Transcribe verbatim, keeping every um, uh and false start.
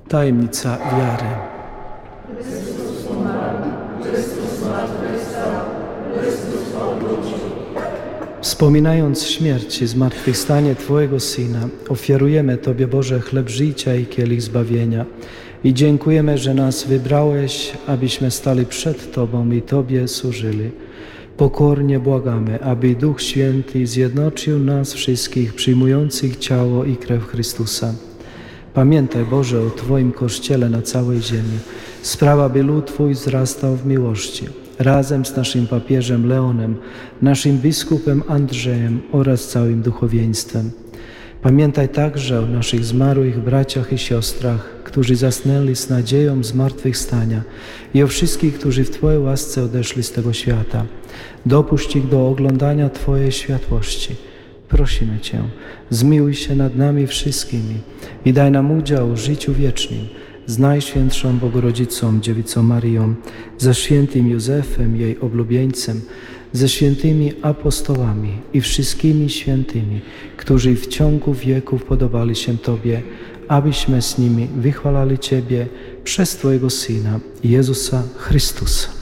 Tajemnica wiary. Chrystus umarł, Chrystus zmartwychwstał, Chrystus powrócił. Wspominając śmierć i zmartwychwstanie Twojego Syna, ofiarujemy Tobie, Boże, chleb życia i kielich zbawienia. I dziękujemy, że nas wybrałeś, abyśmy stali przed Tobą i Tobie służyli. Pokornie błagamy, aby Duch Święty zjednoczył nas wszystkich przyjmujących ciało i krew Chrystusa. Pamiętaj, Boże, o Twoim Kościele na całej ziemi. Spraw, aby lud Twój wzrastał w miłości. Razem z naszym papieżem Leonem, naszym biskupem Andrzejem oraz całym duchowieństwem. Pamiętaj także o naszych zmarłych braciach i siostrach, którzy zasnęli z nadzieją zmartwychwstania i o wszystkich, którzy w Twojej łasce odeszli z tego świata. Dopuść ich do oglądania Twojej światłości. Prosimy Cię, zmiłuj się nad nami wszystkimi i daj nam udział w życiu wiecznym z Najświętszą Bogorodzicą, Dziewicą Maryją, ze świętym Józefem, jej oblubieńcem, ze świętymi apostołami i wszystkimi świętymi, którzy w ciągu wieków podobali się Tobie, abyśmy z nimi wychwalali Ciebie przez Twojego Syna, Jezusa Chrystusa.